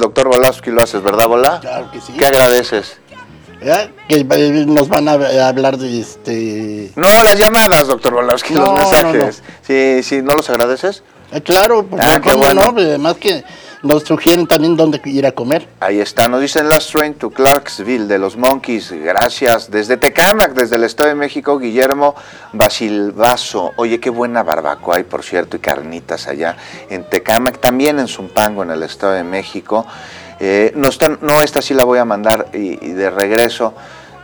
doctor Volavsky lo haces, ¿verdad, Volá? Claro que sí. ¿Qué agradeces? Que nos van a hablar de No, las llamadas, doctor Volavsky, los mensajes. No. Sí, ¿no los agradeces? Claro, qué bueno. No, además que nos sugieren también dónde ir a comer. Ahí está, nos dicen Last Train to Clarksville de los Monkeys, gracias. Desde Tecámac, desde el Estado de México, Guillermo Basilvaso. Oye, qué buena barbacoa hay, por cierto, y carnitas allá en Tecámac, también en Zumpango, en el Estado de México. Esta sí la voy a mandar y de regreso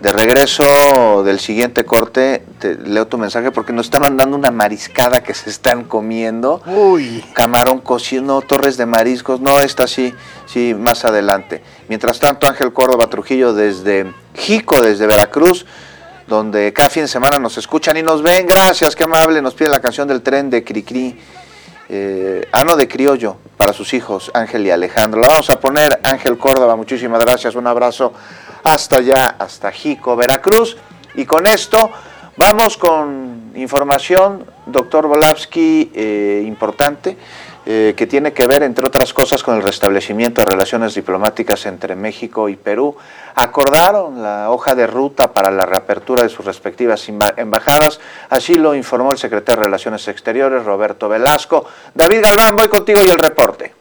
del siguiente corte, leo tu mensaje porque nos están mandando una mariscada que se están comiendo. Uy. Camarón cocido, no, torres de mariscos, no, esta sí, más adelante. Mientras tanto, Ángel Córdoba Trujillo desde Jico, desde Veracruz, donde cada fin de semana nos escuchan y nos ven, gracias, qué amable, nos piden la canción del tren de Cricri. De Criollo para sus hijos Ángel y Alejandro. La vamos a poner, Ángel Córdoba, muchísimas gracias, un abrazo hasta allá, hasta Jico, Veracruz. Y con esto vamos con información, doctor Volavsky, importante, que tiene que ver, entre otras cosas, con el restablecimiento de relaciones diplomáticas entre México y Perú. Acordaron la hoja de ruta para la reapertura de sus respectivas embajadas, así lo informó el secretario de Relaciones Exteriores, Roberto Velasco. David Galván, voy contigo y el reporte.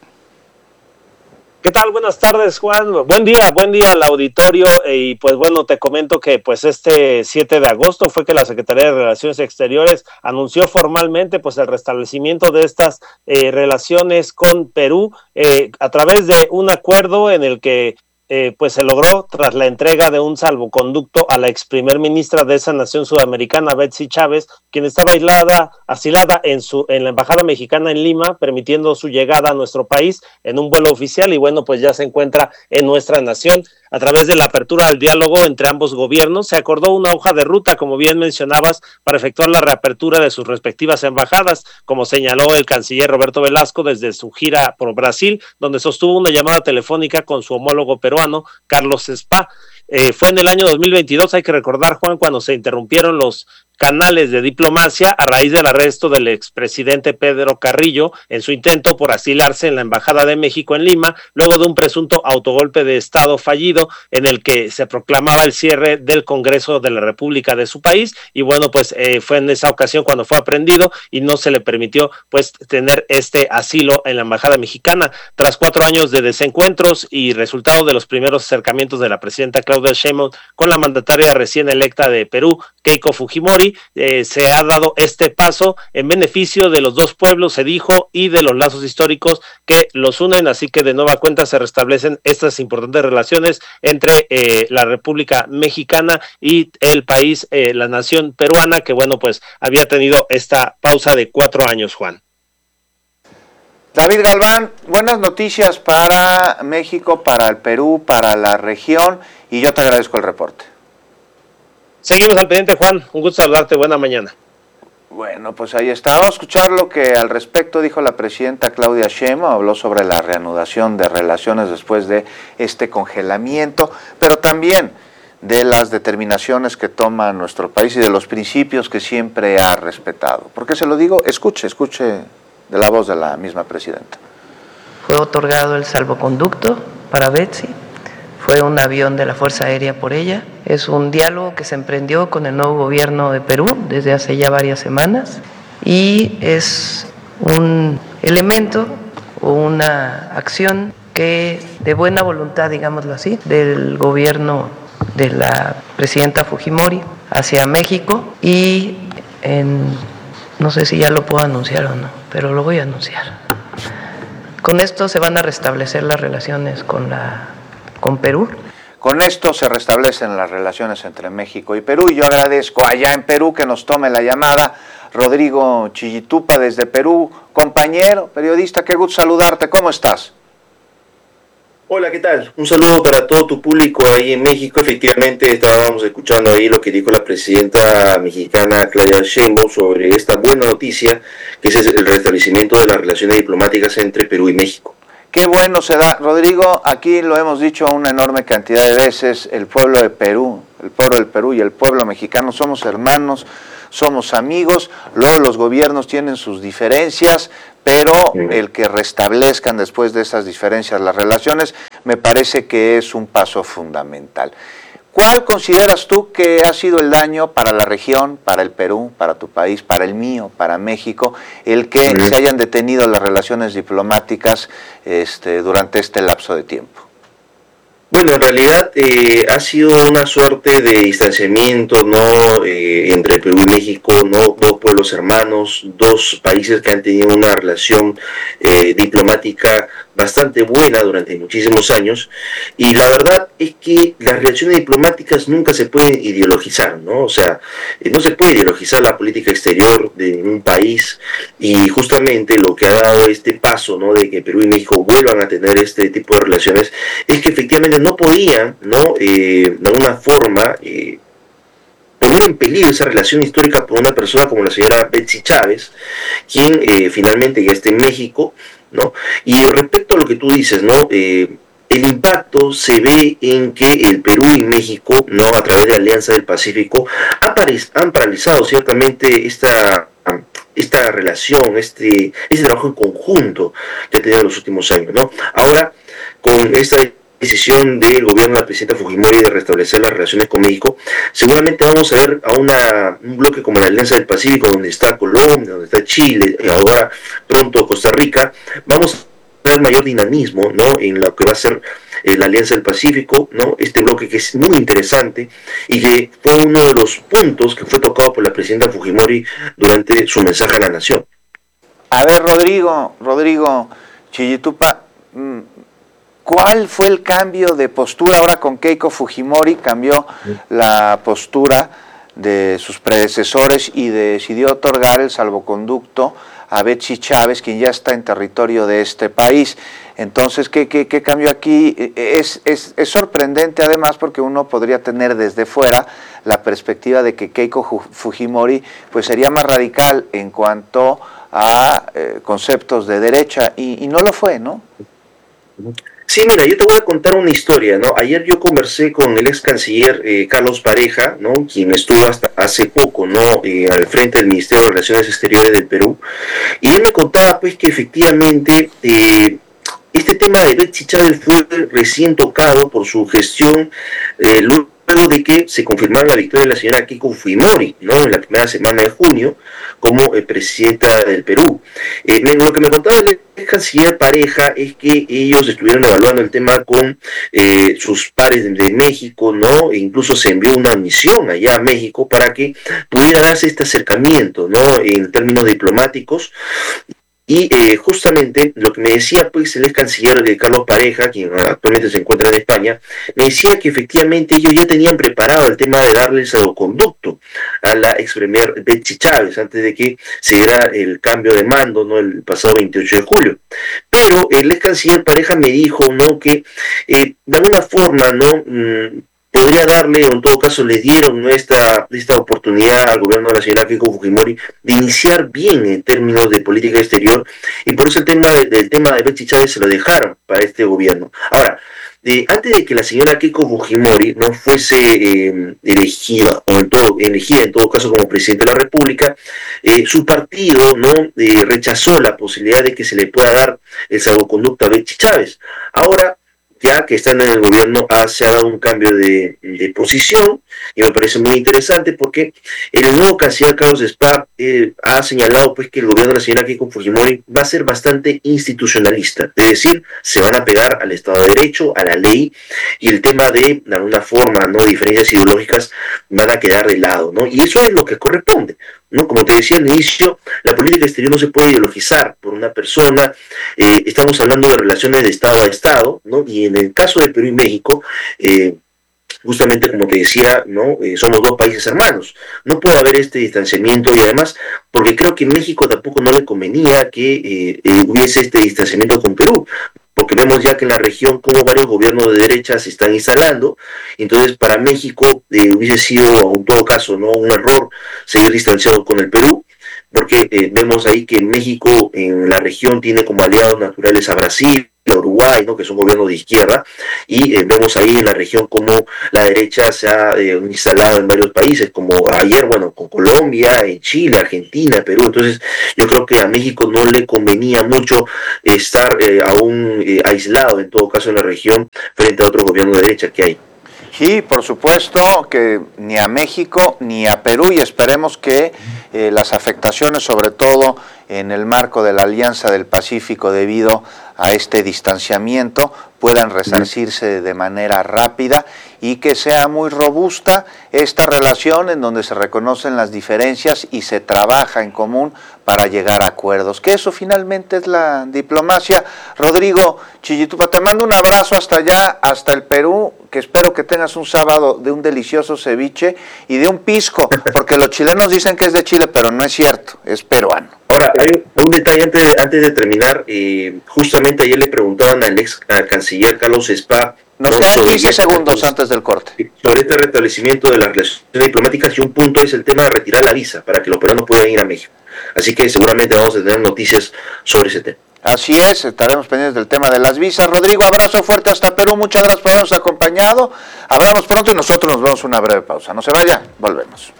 ¿Qué tal? Buenas tardes, Juan. Buen día al auditorio. Y pues bueno, te comento que pues este 7 de agosto fue que la Secretaría de Relaciones Exteriores anunció formalmente pues el restablecimiento de estas relaciones con Perú a través de un acuerdo en el que pues se logró tras la entrega de un salvoconducto a la ex primer ministra de esa nación sudamericana, Betsy Chávez, quien estaba asilada en la embajada mexicana en Lima, permitiendo su llegada a nuestro país en un vuelo oficial, y bueno, pues ya se encuentra en nuestra nación. A través de la apertura al diálogo entre ambos gobiernos, se acordó una hoja de ruta, como bien mencionabas, para efectuar la reapertura de sus respectivas embajadas, como señaló el canciller Roberto Velasco desde su gira por Brasil, donde sostuvo una llamada telefónica con su homólogo peruano, Carlos Spa. Fue en el año 2022, hay que recordar, Juan, cuando se interrumpieron los canales de diplomacia a raíz del arresto del expresidente Pedro Carrillo en su intento por asilarse en la Embajada de México en Lima, luego de un presunto autogolpe de Estado fallido en el que se proclamaba el cierre del Congreso de la República de su país, y bueno, pues fue en esa ocasión cuando fue aprehendido y no se le permitió pues tener este asilo en la Embajada Mexicana. Tras 4 años de desencuentros y resultado de los primeros acercamientos de la presidenta Claudia Sheinbaum con la mandataria recién electa de Perú, Keiko Fujimori, se ha dado este paso en beneficio de los dos pueblos, se dijo, y de los lazos históricos que los unen, así que de nueva cuenta se restablecen estas importantes relaciones entre la República Mexicana y el país, la nación peruana, que bueno, pues había tenido esta pausa de 4 años, Juan. David Galván, buenas noticias para México, para el Perú, para la región, y yo te agradezco el reporte. Seguimos al pendiente, Juan. Un gusto saludarte. Buena mañana. Bueno, pues ahí está. Vamos a escuchar lo que al respecto dijo la presidenta Claudia Sheinbaum. Habló sobre la reanudación de relaciones después de este congelamiento, pero también de las determinaciones que toma nuestro país y de los principios que siempre ha respetado. ¿Por qué se lo digo? Escuche de la voz de la misma presidenta. Fue otorgado el salvoconducto para Betsy. Fue un avión de la Fuerza Aérea por ella. Es un diálogo que se emprendió con el nuevo gobierno de Perú desde hace ya varias semanas y es un elemento o una acción que de buena voluntad, digámoslo así, del gobierno de la presidenta Fujimori hacia México y no sé si ya lo puedo anunciar o no, pero lo voy a anunciar. Con esto se van a restablecer las relaciones con Perú. Con esto se restablecen las relaciones entre México y Perú, y yo agradezco allá en Perú que nos tome la llamada Rodrigo Chillitupa desde Perú. Compañero, periodista, qué gusto saludarte, ¿cómo estás? Hola, ¿qué tal? Un saludo para todo tu público ahí en México. Efectivamente, estábamos escuchando ahí lo que dijo la presidenta mexicana Claudia Sheinbaum sobre esta buena noticia, que es el restablecimiento de las relaciones diplomáticas entre Perú y México. Qué bueno se da, Rodrigo, aquí lo hemos dicho una enorme cantidad de veces, el pueblo de Perú el pueblo del Perú y el pueblo mexicano somos hermanos, somos amigos, luego los gobiernos tienen sus diferencias, pero el que restablezcan después de esas diferencias las relaciones me parece que es un paso fundamental. ¿Cuál consideras tú que ha sido el daño para la región, para el Perú, para tu país, para el mío, para México, el que se hayan detenido las relaciones diplomáticas durante este lapso de tiempo? Bueno, en realidad ha sido una suerte de distanciamiento, ¿no? Entre Perú y México, ¿no? Dos pueblos hermanos, dos países que han tenido una relación diplomática bastante buena durante muchísimos años, y la verdad es que las relaciones diplomáticas nunca se pueden ideologizar, ¿no? O sea, no se puede ideologizar la política exterior de un país, y justamente lo que ha dado este paso, ¿no? De que Perú y México vuelvan a tener este tipo de relaciones, es que efectivamente no podían, ¿no? De alguna forma poner en peligro esa relación histórica por una persona como la señora Betsy Chávez, quien finalmente ya está en México, ¿no? Y respecto a lo que tú dices, ¿no? El impacto se ve en que el Perú y México, ¿no? A través de la Alianza del Pacífico, han paralizado ciertamente esta relación, este trabajo en conjunto que ha tenido en los últimos años, ¿no? Ahora, con esta decisión del gobierno de la presidenta Fujimori de restablecer las relaciones con México, seguramente vamos a ver a un bloque como la Alianza del Pacífico, donde está Colombia, donde está Chile, y ahora pronto Costa Rica. Vamos a ver mayor dinamismo, ¿no? En lo que va a ser la Alianza del Pacífico, ¿no? Este bloque que es muy interesante y que fue uno de los puntos que fue tocado por la presidenta Fujimori durante su mensaje a la nación. A ver, Rodrigo Chillitupa, ¿cuál fue el cambio de postura ahora con Keiko Fujimori? Cambió la postura de sus predecesores y decidió otorgar el salvoconducto a Betsy Chávez, quien ya está en territorio de este país. Entonces, ¿qué cambió aquí? Es sorprendente además porque uno podría tener desde fuera la perspectiva de que Keiko Fujimori pues sería más radical en cuanto a conceptos de derecha y no lo fue, ¿no? Sí, mira, yo te voy a contar una historia, ¿no? Ayer yo conversé con el ex canciller Carlos Pareja, ¿no? Quien estuvo hasta hace poco, ¿no? Al frente del Ministerio de Relaciones Exteriores del Perú, y él me contaba, pues, que efectivamente este tema de Betsy Chávez fue recién tocado por su gestión luego de que se confirmara la victoria de la señora Keiko Fujimori, ¿no? En la primera semana de junio, como presidenta del Perú. Lo que me contaba el canciller Pareja es que ellos estuvieron evaluando el tema con sus pares de México, ¿no? E incluso se envió una misión allá a México para que pudiera darse este acercamiento, ¿no? En términos diplomáticos. Y justamente lo que me decía pues el ex canciller de Carlos Pareja, quien actualmente se encuentra en España, me decía que efectivamente ellos ya tenían preparado el tema de darle el salvoconducto a la ex premier Betsy Chávez antes de que se diera el cambio de mando, ¿no? El pasado 28 de julio. Pero el ex canciller Pareja me dijo, ¿no? Que de alguna forma, ¿no? Podría darle, o en todo caso le dieron, ¿no? esta oportunidad al gobierno de la señora Keiko Fujimori de iniciar bien en términos de política exterior, y por eso el tema de Betsy Chávez se lo dejaron para este gobierno. Ahora, antes de que la señora Keiko Fujimori no fuese elegida en todo caso como presidente de la República, su partido no rechazó la posibilidad de que se le pueda dar el salvoconducto a Betsy Chávez. Ahora, ya que están en el gobierno, se ha dado un cambio de posición, y me parece muy interesante porque el nuevo canciller Carlos Spa ha señalado pues que el gobierno de la señora Keiko Fujimori va a ser bastante institucionalista, es decir, se van a pegar al Estado de Derecho, a la ley, y el tema de alguna forma, ¿no? Diferencias ideológicas van a quedar de lado, ¿no? Y eso es lo que corresponde, ¿no? Como te decía al inicio, la política exterior no se puede ideologizar por una persona. Estamos hablando de relaciones de Estado a Estado, ¿no? Y en el caso de Perú y México, justamente como te decía, ¿no? Somos dos países hermanos. No puede haber este distanciamiento, y además, porque creo que México tampoco no le convenía que hubiese este distanciamiento con Perú, porque vemos ya que en la región como varios gobiernos de derecha se están instalando. Entonces para México hubiese sido en todo caso, ¿no? Un error seguir distanciado con el Perú, porque vemos ahí que México en la región tiene como aliados naturales a Brasil, y a Uruguay, ¿no? Que es un gobierno de izquierda, y vemos ahí en la región cómo la derecha se ha instalado en varios países, como ayer, bueno, con Colombia, en Chile, Argentina, Perú. Entonces yo creo que a México no le convenía mucho estar aún aislado, en todo caso en la región, frente a otro gobierno de derecha que hay. Y por supuesto que ni a México ni a Perú, y esperemos que las afectaciones, sobre todo en el marco de la Alianza del Pacífico debido a este distanciamiento, puedan resarcirse de manera rápida y que sea muy robusta esta relación en donde se reconocen las diferencias y se trabaja en común para llegar a acuerdos, que eso finalmente es la diplomacia. Rodrigo Chillitupa, te mando un abrazo hasta allá, hasta el Perú, que espero que tengas un sábado de un delicioso ceviche y de un pisco, porque los chilenos dicen que es de Chile, pero no es cierto, es peruano. Ahora, hay un detalle antes de terminar. Justamente ayer le preguntaban al ex canciller Carlos Spa. Nos quedan 15 segundos antes del corte. Sobre este restablecimiento de las relaciones diplomáticas, y un punto es el tema de retirar la visa para que los peruanos puedan ir a México. Así que seguramente vamos a tener noticias sobre ese tema. Así es, estaremos pendientes del tema de las visas. Rodrigo, abrazo fuerte hasta Perú, muchas gracias por habernos acompañado. Hablamos pronto y nosotros nos vamos a una breve pausa. No se vaya, volvemos.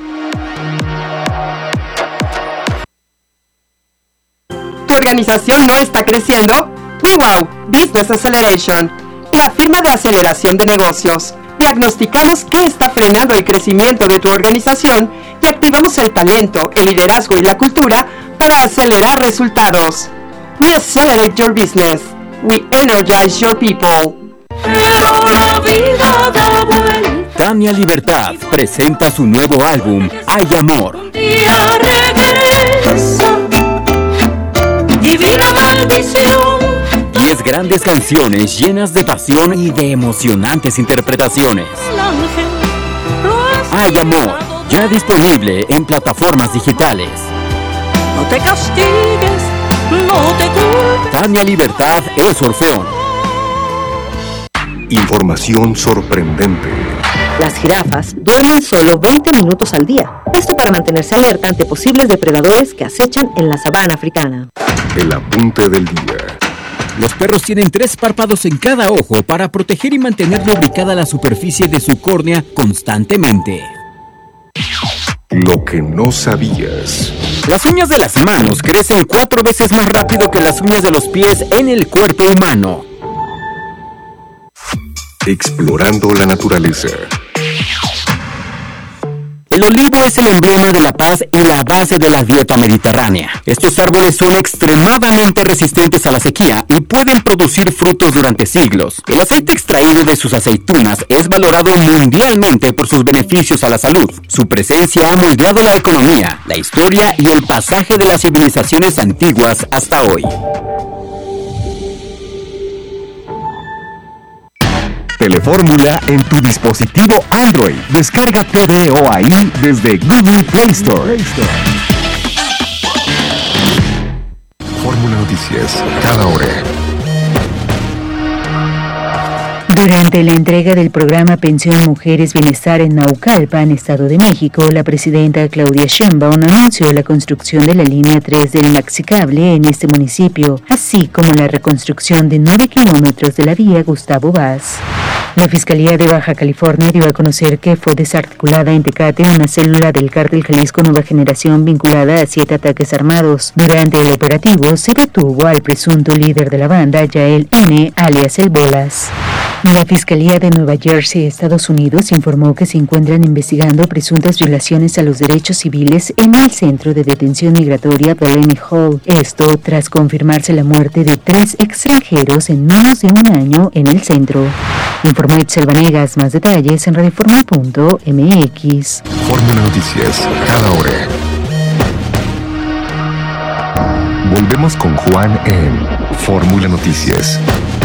¿Tu organización no está creciendo? WeWow Business Acceleration, la firma de aceleración de negocios. Diagnosticamos qué está frenando el crecimiento de tu organización y activamos el talento, el liderazgo y la cultura para acelerar resultados. We accelerate your business. We energize your people. Tania Libertad presenta su nuevo álbum, Hay Amor. Divina maldición. 10 grandes canciones llenas de pasión y de emocionantes interpretaciones. Hay Amor, ya disponible en plataformas digitales. No te castigues, no te culpes. Tania Libertad es Orfeón. Información sorprendente. Las jirafas duermen solo 20 minutos al día. Esto para mantenerse alerta ante posibles depredadores que acechan en la sabana africana. El apunte del día. Los perros tienen 3 párpados en cada ojo para proteger y mantener lubricada la superficie de su córnea constantemente. Lo que no sabías. Las uñas de las manos crecen 4 veces más rápido que las uñas de los pies en el cuerpo humano. Explorando la naturaleza. El olivo es el emblema de la paz y la base de la dieta mediterránea. Estos árboles son extremadamente resistentes a la sequía y pueden producir frutos durante siglos. El aceite extraído de sus aceitunas es valorado mundialmente por sus beneficios a la salud. Su presencia ha moldeado la economía, la historia y el pasaje de las civilizaciones antiguas hasta hoy. Telefórmula en tu dispositivo Android. Descarga TVO ahí desde Google Play Store. Fórmula Noticias, cada hora. Durante la entrega del programa Pensión Mujeres Bienestar en Naucalpan, Estado de México, la presidenta Claudia Sheinbaum anunció la construcción de la línea 3 del Maxicable en este municipio, así como la reconstrucción de 9 kilómetros de la vía Gustavo Vaz. La Fiscalía de Baja California dio a conocer que fue desarticulada en Tecate una célula del Cártel Jalisco Nueva Generación vinculada a 7 ataques armados. Durante el operativo se detuvo al presunto líder de la banda, Yael N., alias El Bolas. La Fiscalía de Nueva Jersey, Estados Unidos, informó que se encuentran investigando presuntas violaciones a los derechos civiles en el centro de detención migratoria Delaney Hall. Esto tras confirmarse la muerte de 3 extranjeros en menos de un año en el centro. Informó Itzel Vanegas. Más detalles en radioforma.mx. Fórmula Noticias, cada hora. Volvemos con Juan en Fórmula Noticias.